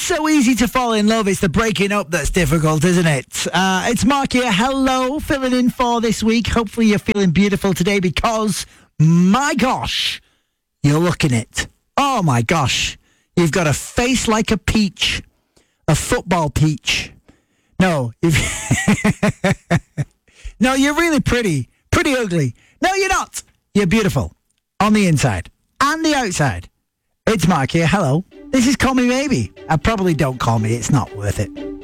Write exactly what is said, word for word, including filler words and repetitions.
so easy to fall in love. It's the breaking up that's difficult, isn't it? Uh, it's Mark here. Hello, filling in for this week. Hopefully you're feeling beautiful today because, my gosh, you're looking it. Oh, my gosh. You've got a face like a peach. A football peach. No, you've no, you're really pretty. Pretty ugly. No, you're not. You're beautiful. On the inside and the outside. It's Mark here. Hello. This is Call Me Maybe. I probably don't call me. It's not worth it.